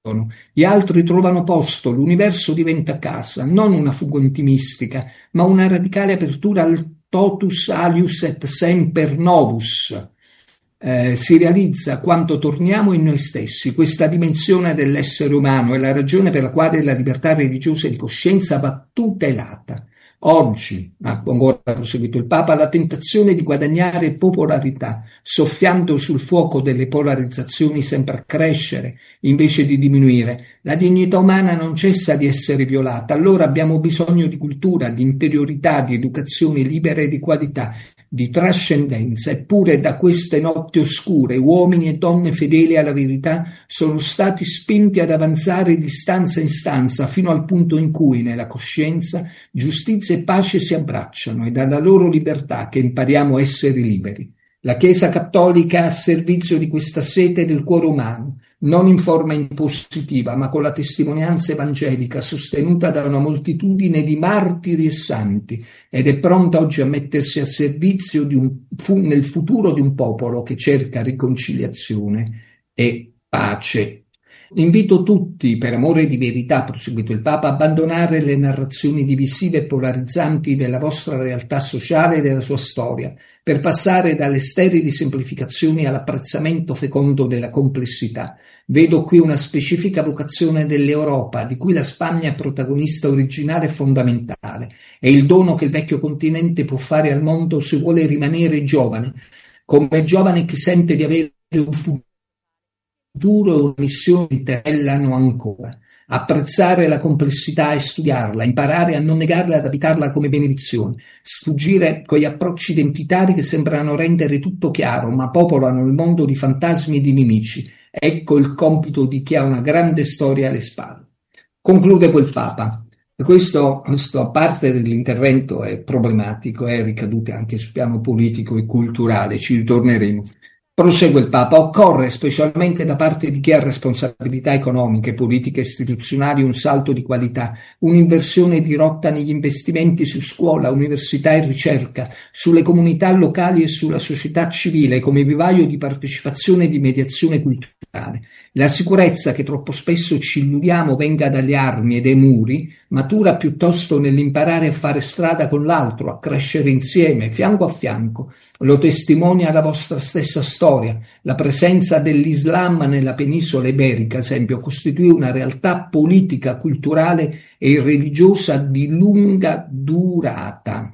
Gli altri trovano posto, l'universo diventa casa, non una fuga intimistica, ma una radicale apertura al totus alius et semper novus. Si realizza quando torniamo in noi stessi. Questa dimensione dell'essere umano è la ragione per la quale la libertà religiosa e di coscienza va tutelata. Oggi, ha ancora proseguito il Papa, la tentazione di guadagnare popolarità, soffiando sul fuoco delle polarizzazioni sempre a crescere invece di diminuire. La dignità umana non cessa di essere violata, allora abbiamo bisogno di cultura, di interiorità, di educazione libera e di qualità, di trascendenza. Eppure da queste notti oscure uomini e donne fedeli alla verità sono stati spinti ad avanzare di stanza in stanza fino al punto in cui nella coscienza giustizia e pace si abbracciano, e dalla loro libertà che impariamo a essere liberi. La Chiesa Cattolica è a servizio di questa sete del cuore umano, non in forma impositiva, ma con la testimonianza evangelica sostenuta da una moltitudine di martiri e santi, ed è pronta oggi a mettersi a servizio nel futuro di un popolo che cerca riconciliazione e pace. Invito tutti, per amore di verità, ha proseguito il Papa, a abbandonare le narrazioni divisive e polarizzanti della vostra realtà sociale e della sua storia, per passare dalle sterili semplificazioni all'apprezzamento fecondo della complessità. Vedo qui una specifica vocazione dell'Europa, di cui la Spagna è protagonista originale e fondamentale. È il dono che il vecchio continente può fare al mondo se vuole rimanere giovane, come giovane che sente di avere un futuro e una missione che interellano ancora. Apprezzare la complessità e studiarla, imparare a non negarla ed abitarla come benedizione, sfuggire quegli approcci identitari che sembrano rendere tutto chiaro, ma popolano il mondo di fantasmi e di nemici. Ecco il compito di chi ha una grande storia alle spalle. Conclude quel Papa. Questo a parte dell'intervento è problematico, ricadute anche sul piano politico e culturale, ci ritorneremo. Prosegue il Papa, occorre, specialmente da parte di chi ha responsabilità economiche, politiche e istituzionali, un salto di qualità, un'inversione di rotta negli investimenti su scuola, università e ricerca, sulle comunità locali e sulla società civile come vivaio di partecipazione e di mediazione culturale. La sicurezza che troppo spesso ci illudiamo venga dalle armi e dai muri, matura piuttosto nell'imparare a fare strada con l'altro, a crescere insieme, fianco a fianco. Lo testimonia la vostra stessa storia. La presenza dell'Islam nella penisola iberica, ad esempio, costituì una realtà politica, culturale e religiosa di lunga durata.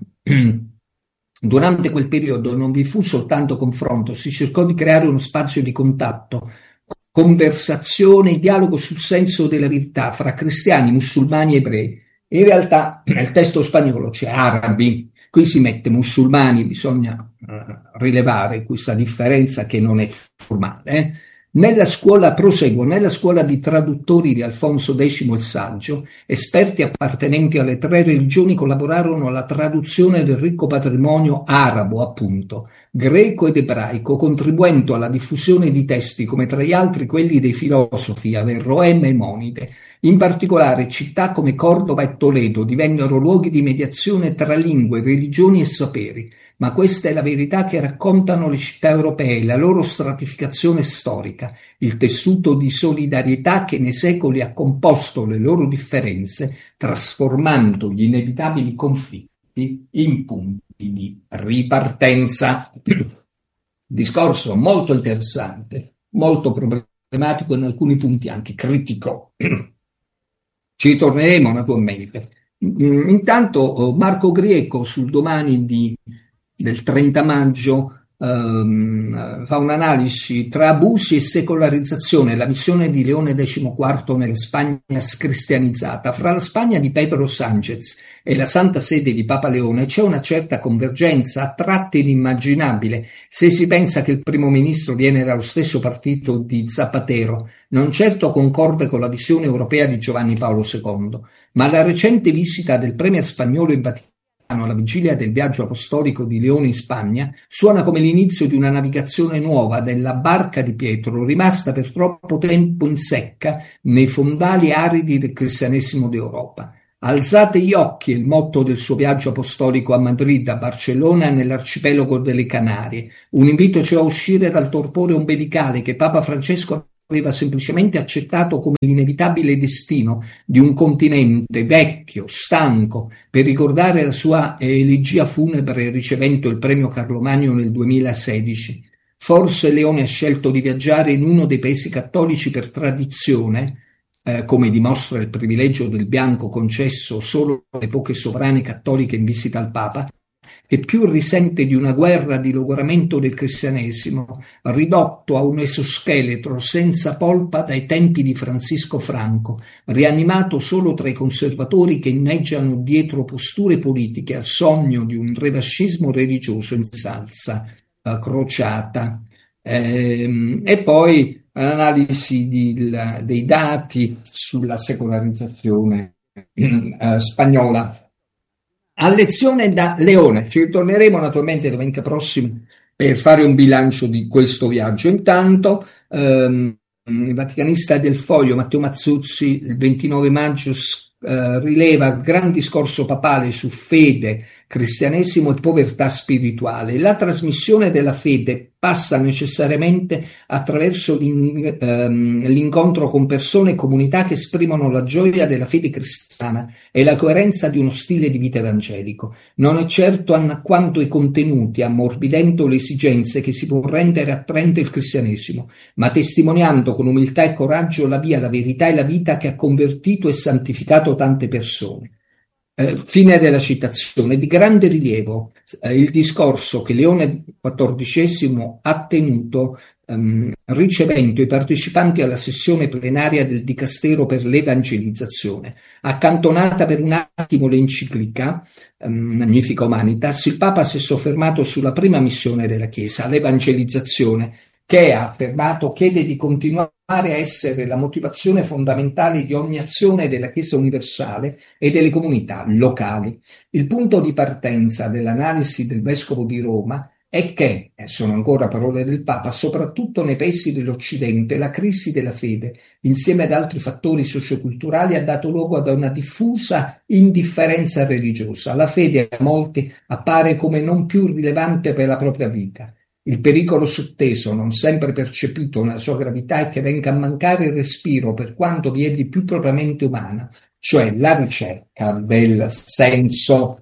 Durante quel periodo non vi fu soltanto confronto, si cercò di creare uno spazio di contatto, conversazione e dialogo sul senso della verità fra cristiani, musulmani e ebrei. In realtà nel testo spagnolo c'è arabi, qui si mette musulmani, bisogna rilevare questa differenza che non è formale. Nella scuola di traduttori di Alfonso X il Saggio, esperti appartenenti alle 3 religioni collaborarono alla traduzione del ricco patrimonio arabo, appunto, greco ed ebraico, contribuendo alla diffusione di testi come tra gli altri quelli dei filosofi Averroè e Maimonide. In particolare città come Cordova e Toledo divennero luoghi di mediazione tra lingue, religioni e saperi, ma questa è la verità che raccontano le città europee, la loro stratificazione storica, il tessuto di solidarietà che nei secoli ha composto le loro differenze, trasformando gli inevitabili conflitti in punti di ripartenza. Discorso molto interessante, molto problematico, in alcuni punti anche critico. Ci ritorneremo naturalmente. Intanto Marco Grieco sul Domani del 30 maggio fa un'analisi tra abusi e secolarizzazione, la missione di Leone XIV nella Spagna scristianizzata. Fra la Spagna di Pedro Sánchez e la Santa Sede di Papa Leone c'è una certa convergenza, a tratti inimmaginabile, se si pensa che il primo ministro viene dallo stesso partito di Zapatero, non certo concorde con la visione europea di Giovanni Paolo II, ma la recente visita del premier spagnolo in Vaticano alla vigilia del viaggio apostolico di Leone in Spagna suona come l'inizio di una navigazione nuova della barca di Pietro, rimasta per troppo tempo in secca nei fondali aridi del cristianesimo d'Europa. Alzate gli occhi è il motto del suo viaggio apostolico a Madrid, a Barcellona e nell'arcipelago delle Canarie, un invito cioè a uscire dal torpore ombelicale che Papa Francesco aveva semplicemente accettato come l'inevitabile destino di un continente vecchio, stanco, per ricordare la sua elegia funebre ricevendo il premio Carlo Magno nel 2016. Forse Leone ha scelto di viaggiare in uno dei paesi cattolici per tradizione, come dimostra il privilegio del bianco concesso solo alle poche sovrane cattoliche in visita al Papa, che più risente di una guerra di logoramento del cristianesimo, ridotto a un esoscheletro senza polpa dai tempi di Francisco Franco, rianimato solo tra i conservatori che inneggiano dietro posture politiche al sogno di un revascismo religioso in salsa crociata. E poi l'analisi dei dati sulla secolarizzazione spagnola. A lezione da Leone, ci ritorneremo naturalmente domenica prossima per fare un bilancio di questo viaggio. Intanto il vaticanista del Foglio Matteo Mazzuzzi il 29 maggio rileva gran discorso papale su fede, cristianesimo e povertà spirituale. La trasmissione della fede passa necessariamente attraverso l'incontro con persone e comunità che esprimono la gioia della fede cristiana e la coerenza di uno stile di vita evangelico. Non è certo annacquando i contenuti, ammorbidendo le esigenze che si può rendere attraente il cristianesimo, ma testimoniando con umiltà e coraggio la via, la verità e la vita che ha convertito e santificato tante persone. Fine della citazione. Di grande rilievo il discorso che Leone XIV ha tenuto ricevendo i partecipanti alla sessione plenaria del Dicastero per l'Evangelizzazione. Accantonata per un attimo l'enciclica Magnifica Humanitas, il Papa si è soffermato sulla prima missione della Chiesa, l'evangelizzazione, che ha affermato chiede di continuare a essere la motivazione fondamentale di ogni azione della Chiesa universale e delle comunità locali. Il punto di partenza dell'analisi del Vescovo di Roma è che, sono ancora parole del Papa, soprattutto nei paesi dell'Occidente, la crisi della fede, insieme ad altri fattori socioculturali, ha dato luogo ad una diffusa indifferenza religiosa. La fede a molti appare come non più rilevante per la propria vita. Il pericolo sotteso, non sempre percepito nella sua gravità, è che venga a mancare il respiro per quanto vi è di più propriamente umano, cioè la ricerca del senso.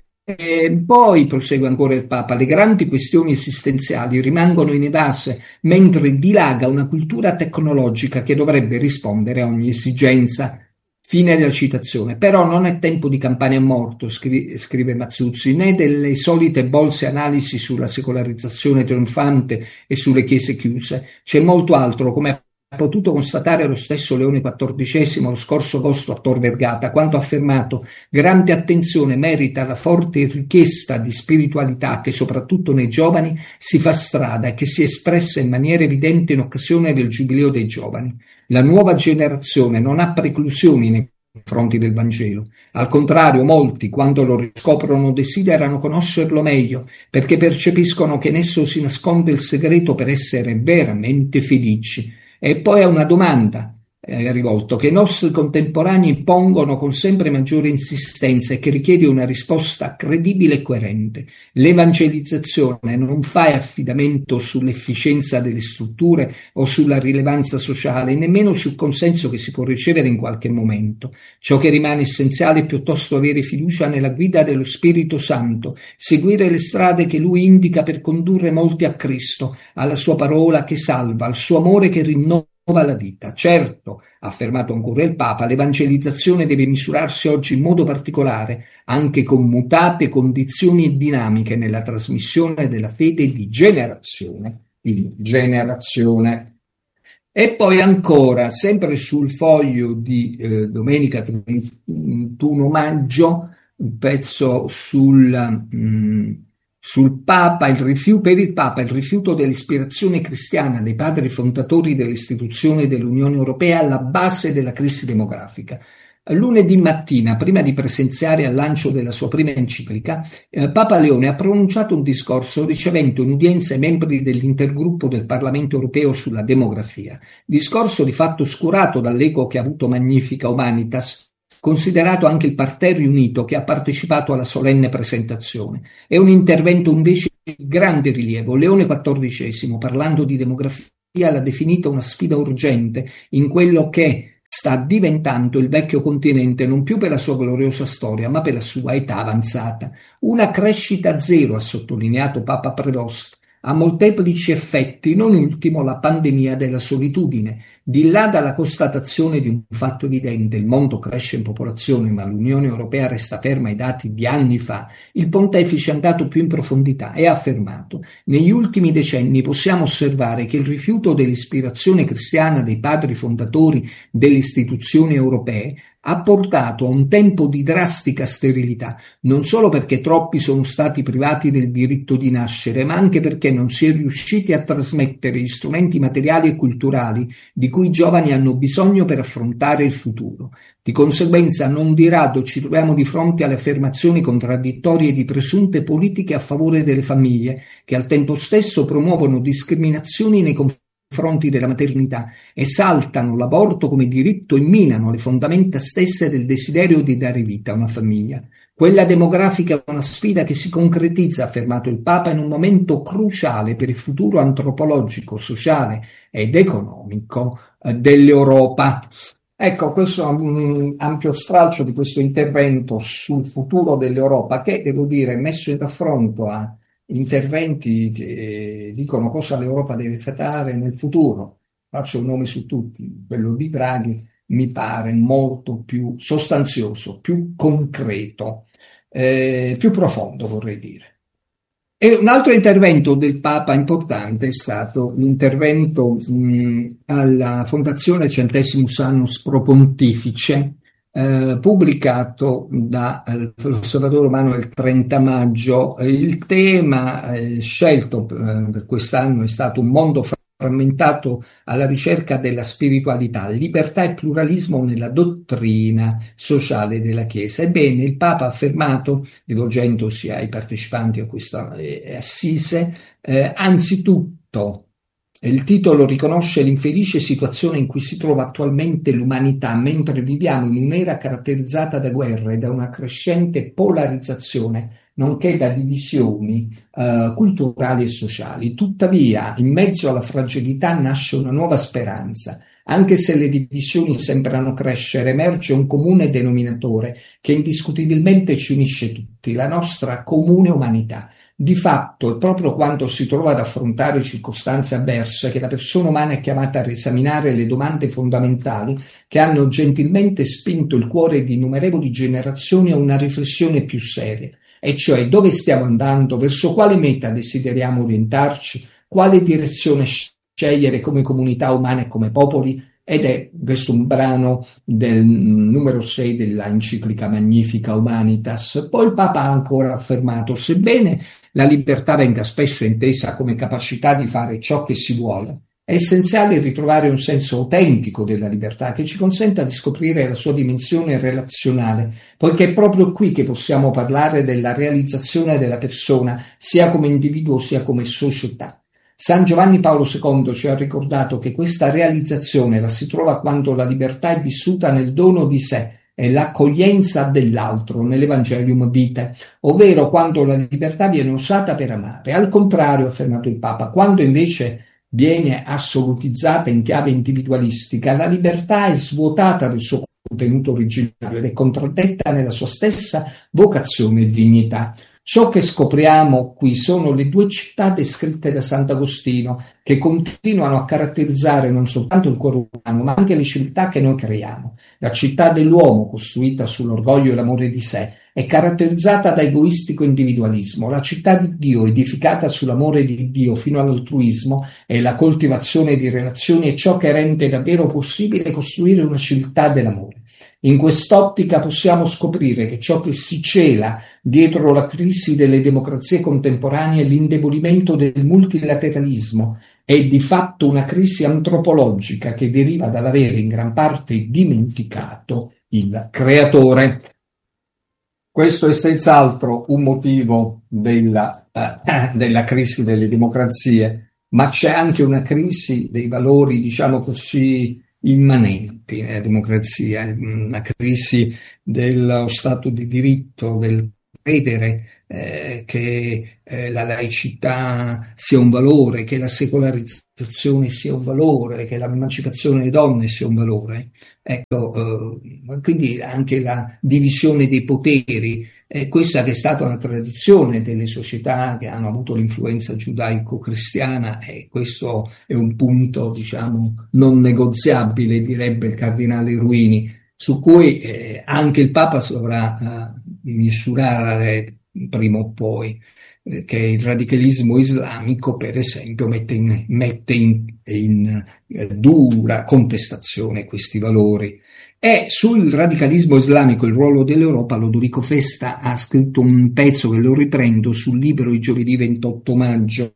E poi, prosegue ancora il Papa, le grandi questioni esistenziali rimangono inevase mentre dilaga una cultura tecnologica che dovrebbe rispondere a ogni esigenza. Fine della citazione. Però non è tempo di campane a morto, scrive Mazzuzzi, né delle solite bolse analisi sulla secolarizzazione trionfante e sulle chiese chiuse. C'è molto altro, come ha potuto constatare lo stesso Leone XIV lo scorso agosto a Tor Vergata, quando ha affermato: grande attenzione merita la forte richiesta di spiritualità che soprattutto nei giovani si fa strada e che si è espressa in maniera evidente in occasione del Giubileo dei giovani. La nuova generazione non ha preclusioni nei confronti del Vangelo. Al contrario, molti, quando lo riscoprono, desiderano conoscerlo meglio, perché percepiscono che in esso si nasconde il segreto per essere veramente felici. E poi è una domanda rivolto che i nostri contemporanei pongono con sempre maggiore insistenza e che richiede una risposta credibile e coerente. L'evangelizzazione non fa affidamento sull'efficienza delle strutture o sulla rilevanza sociale, nemmeno sul consenso che si può ricevere in qualche momento. Ciò che rimane essenziale è piuttosto avere fiducia nella guida dello Spirito Santo, seguire le strade che Lui indica per condurre molti a Cristo, alla Sua parola che salva, al Suo amore che rinnova la vita. Certo, ha affermato ancora il Papa, l'evangelizzazione deve misurarsi oggi in modo particolare anche con mutate condizioni e dinamiche nella trasmissione della fede di generazione in generazione. E poi ancora, sempre sul Foglio di domenica 31 maggio, un pezzo sul Papa, per il Papa il rifiuto dell'ispirazione cristiana dei padri fondatori delle istituzioni dell'Unione Europea alla base della crisi demografica. Lunedì mattina, prima di presenziare al lancio della sua prima enciclica, Papa Leone ha pronunciato un discorso ricevendo in udienza i membri dell'intergruppo del Parlamento Europeo sulla demografia. Discorso di fatto oscurato dall'eco che ha avuto Magnifica Humanitas, considerato anche il parterre riunito che ha partecipato alla solenne presentazione. È un intervento invece di grande rilievo. Leone XIV, parlando di demografia, l'ha definita una sfida urgente in quello che sta diventando il vecchio continente non più per la sua gloriosa storia, ma per la sua età avanzata. Una crescita zero, ha sottolineato Papa Prevost, ha molteplici effetti, non ultimo la pandemia della solitudine. Di là dalla constatazione di un fatto evidente, il mondo cresce in popolazione, ma l'Unione Europea resta ferma ai dati di anni fa, il pontefice è andato più in profondità e ha affermato: negli ultimi decenni possiamo osservare che il rifiuto dell'ispirazione cristiana dei padri fondatori delle istituzioni europee ha portato a un tempo di drastica sterilità, non solo perché troppi sono stati privati del diritto di nascere, ma anche perché non si è riusciti a trasmettere gli strumenti materiali e culturali di cui i giovani hanno bisogno per affrontare il futuro. Di conseguenza, non di rado ci troviamo di fronte alle affermazioni contraddittorie di presunte politiche a favore delle famiglie, che al tempo stesso promuovono discriminazioni nei confronti della maternità, esaltano l'aborto come diritto e minano le fondamenta stesse del desiderio di dare vita a una famiglia. Quella demografica è una sfida che si concretizza, ha affermato il Papa, in un momento cruciale per il futuro antropologico, sociale ed economico dell'Europa. Ecco, questo è un ampio stralcio di questo intervento sul futuro dell'Europa che, devo dire, messo in raffronto a interventi che dicono cosa l'Europa deve fare nel futuro. Faccio un nome su tutti, quello di Draghi mi pare molto più sostanzioso, più concreto, più profondo, vorrei dire. E un altro intervento del Papa importante è stato l'intervento alla Fondazione Centesimus Annus Pro Pontifice, pubblicato dall'Osservatore Romano il 30 maggio. Il tema scelto per quest'anno è stato un mondo frammentato alla ricerca della spiritualità, libertà e pluralismo nella dottrina sociale della Chiesa. Ebbene, il Papa ha affermato, rivolgendosi ai partecipanti a questa assise, anzitutto il titolo riconosce l'infelice situazione in cui si trova attualmente l'umanità, mentre viviamo in un'era caratterizzata da guerre e da una crescente polarizzazione, nonché da divisioni culturali e sociali. Tuttavia, in mezzo alla fragilità nasce una nuova speranza. Anche se le divisioni sembrano crescere, emerge un comune denominatore che indiscutibilmente ci unisce tutti, la nostra comune umanità. Di fatto, è proprio quando si trova ad affrontare circostanze avverse che la persona umana è chiamata a riesaminare le domande fondamentali che hanno gentilmente spinto il cuore di innumerevoli generazioni a una riflessione più seria, e cioè dove stiamo andando, verso quale meta desideriamo orientarci, quale direzione scegliere come comunità umana e come popoli. Ed è questo un brano del numero 6 della enciclica Magnifica Humanitas. Poi il Papa ha ancora affermato: sebbene la libertà venga spesso intesa come capacità di fare ciò che si vuole, è essenziale ritrovare un senso autentico della libertà che ci consenta di scoprire la sua dimensione relazionale, poiché è proprio qui che possiamo parlare della realizzazione della persona, sia come individuo sia come società. San Giovanni Paolo II ci ha ricordato che questa realizzazione la si trova quando la libertà è vissuta nel dono di sé e l'accoglienza dell'altro, nell'Evangelium Vitae, ovvero quando la libertà viene usata per amare. Al contrario, ha affermato il Papa, quando invece viene assolutizzata in chiave individualistica, la libertà è svuotata del suo contenuto originario ed è contraddetta nella sua stessa vocazione e dignità. Ciò che scopriamo qui sono le due città descritte da Sant'Agostino, che continuano a caratterizzare non soltanto il cuore umano, ma anche le civiltà che noi creiamo. La città dell'uomo, costruita sull'orgoglio e l'amore di sé, è caratterizzata da egoistico individualismo. La città di Dio, edificata sull'amore di Dio fino all'altruismo e la coltivazione di relazioni, è ciò che rende davvero possibile costruire una civiltà dell'amore. In quest'ottica possiamo scoprire che ciò che si cela dietro la crisi delle democrazie contemporanee è l'indebolimento del multilateralismo, è di fatto una crisi antropologica che deriva dall'avere in gran parte dimenticato il creatore. Questo è senz'altro un motivo della crisi delle democrazie, ma c'è anche una crisi dei valori, diciamo così, immanenti nella democrazia, una crisi dello Stato di diritto, del credere che la laicità sia un valore, che la secolarizzazione sia un valore, che l'emancipazione delle donne sia un valore. Ecco, quindi anche la divisione dei poteri, questa che è stata una tradizione delle società che hanno avuto l'influenza giudaico-cristiana, e questo è un punto, diciamo, non negoziabile, direbbe il cardinale Ruini, su cui anche il Papa si dovrà misurare prima o poi, che il radicalismo islamico, per esempio, mette in dura contestazione questi valori. E sul radicalismo islamico, il ruolo dell'Europa, Lodorico Festa ha scritto un pezzo che lo riprendo sul Libero di giovedì 28 maggio.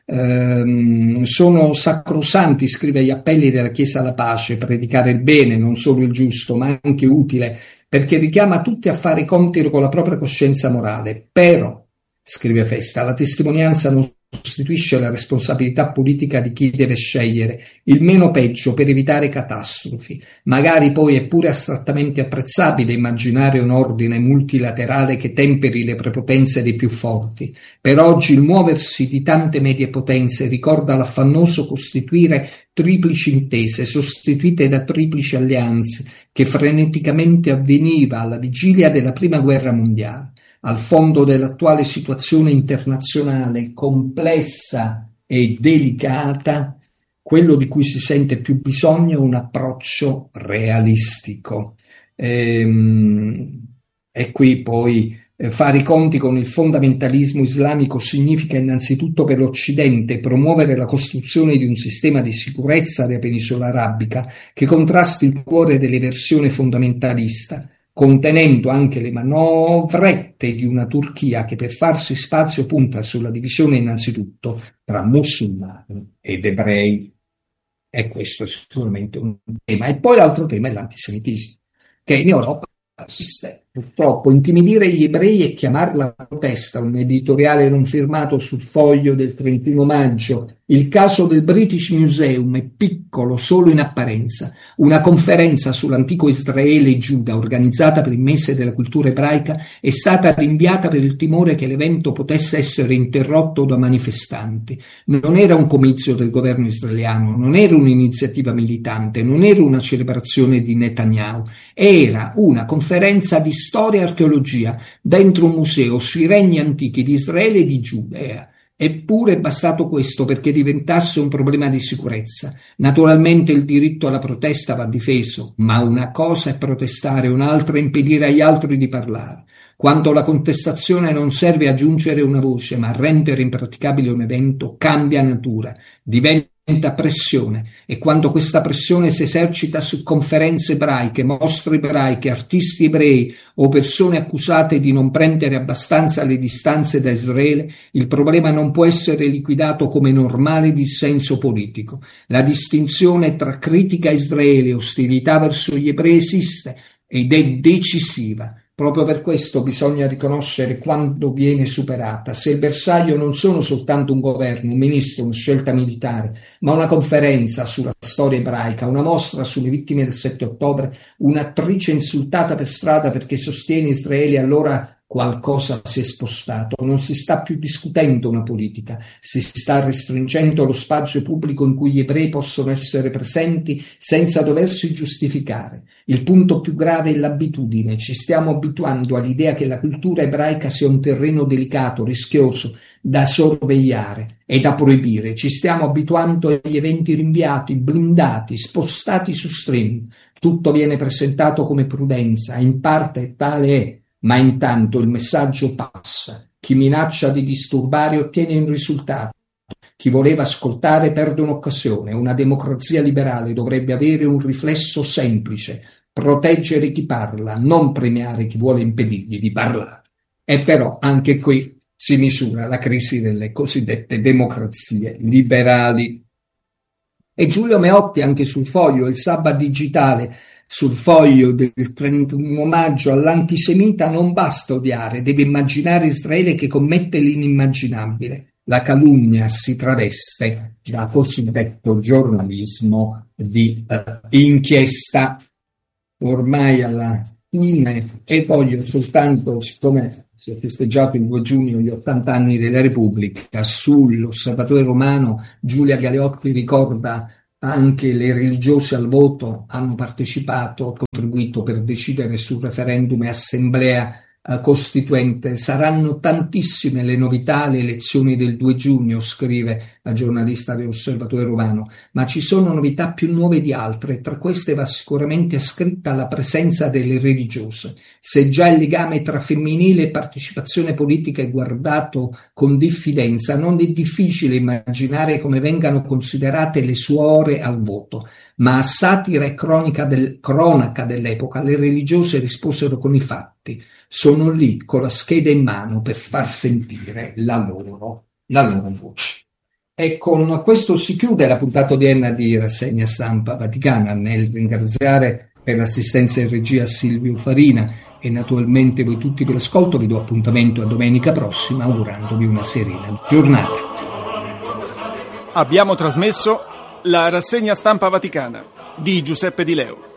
Sono sacrosanti, scrive, gli appelli della Chiesa alla pace, predicare il bene, non solo il giusto, ma anche utile, perché richiama tutti a fare i conti con la propria coscienza morale. Però, scrive Festa, la testimonianza non sostituisce la responsabilità politica di chi deve scegliere il meno peggio per evitare catastrofi. Magari poi è pure astrattamente apprezzabile immaginare un ordine multilaterale che temperi le prepotenze dei più forti. Per oggi il muoversi di tante medie potenze ricorda l'affannoso costituire triplici intese sostituite da triplici alleanze che freneticamente avveniva alla vigilia della Prima Guerra Mondiale. Al fondo dell'attuale situazione internazionale complessa e delicata, quello di cui si sente più bisogno è un approccio realistico. E qui poi fare i conti con il fondamentalismo islamico significa innanzitutto per l'Occidente promuovere la costruzione di un sistema di sicurezza della penisola arabica che contrasti il cuore dell'eversione fondamentalista, contenendo anche le manovrette di una Turchia che per farsi spazio punta sulla divisione innanzitutto tra musulmani ed ebrei. E questo è sicuramente un tema. E poi l'altro tema è l'antisemitismo, che in Europa esiste. Purtroppo intimidire gli ebrei e chiamarla protesta, un editoriale non firmato sul Foglio del 31 maggio. Il caso del British Museum è piccolo solo in apparenza. Una conferenza sull'antico Israele e Giuda, organizzata per il mese della cultura ebraica, è stata rinviata per il timore che l'evento potesse essere interrotto da manifestanti. Non era un comizio del governo israeliano, non era un'iniziativa militante, non era una celebrazione di Netanyahu, era una conferenza di storia e archeologia dentro un museo sui regni antichi di Israele e di Giudea. Eppure è bastato questo perché diventasse un problema di sicurezza. Naturalmente il diritto alla protesta va difeso, ma una cosa è protestare, un'altra è impedire agli altri di parlare. Quando la contestazione non serve a giungere una voce, ma a rendere impraticabile un evento, cambia natura, diventa pressione, e quando questa pressione si esercita su conferenze ebraiche, mostre ebraiche, artisti ebrei o persone accusate di non prendere abbastanza le distanze da Israele, il problema non può essere liquidato come normale dissenso politico. La distinzione tra critica a Israele e ostilità verso gli ebrei esiste ed è decisiva. Proprio per questo bisogna riconoscere quando viene superata. Se il bersaglio non sono soltanto un governo, un ministro, una scelta militare, ma una conferenza sulla storia ebraica, una mostra sulle vittime del 7 ottobre, un'attrice insultata per strada perché sostiene Israele, allora qualcosa si è spostato. Non si sta più discutendo una politica, si sta restringendo lo spazio pubblico in cui gli ebrei possono essere presenti senza doversi giustificare. Il punto più grave è l'abitudine. Ci stiamo abituando all'idea che la cultura ebraica sia un terreno delicato, rischioso, da sorvegliare e da proibire. Ci stiamo abituando agli eventi rinviati, blindati, spostati su stream. Tutto viene presentato come prudenza, in parte tale è, ma intanto il messaggio passa. Chi minaccia di disturbare ottiene un risultato. Chi voleva ascoltare perde un'occasione. Una democrazia liberale dovrebbe avere un riflesso semplice: proteggere chi parla, non premiare chi vuole impedirgli di parlare. E però anche qui si misura la crisi delle cosiddette democrazie liberali. E Giulio Meotti anche sul Foglio, il Sabba digitale, sul Foglio del 31 maggio, all'antisemita non basta odiare, deve immaginare Israele che commette l'inimmaginabile. La calunnia si traveste da cosiddetto giornalismo di inchiesta. Ormai alla fine, e voglio soltanto, siccome si è festeggiato il 2 giugno gli 80 anni della Repubblica. Sull'Osservatore Romano Giulia Galeotti ricorda anche le religiose al voto hanno partecipato, contribuito per decidere sul referendum e assemblea costituente. Saranno tantissime le novità alle elezioni del 2 giugno, scrive la giornalista dell'Osservatore Romano, ma ci sono novità più nuove di altre. Tra queste va sicuramente ascritta la presenza delle religiose. Se già il legame tra femminile e partecipazione politica è guardato con diffidenza, non è difficile immaginare come vengano considerate le suore al voto. Ma a satira e cronaca dell'epoca le religiose risposero con i fatti. Sono lì con la scheda in mano per far sentire la loro voce. E con questo si chiude la puntata odierna di Rassegna Stampa Vaticana. Nel ringraziare per l'assistenza in regia Silvio Farina e naturalmente voi tutti per l'ascolto, vi do appuntamento a domenica prossima augurandovi una serena giornata. Abbiamo trasmesso la Rassegna Stampa Vaticana di Giuseppe Di Leo.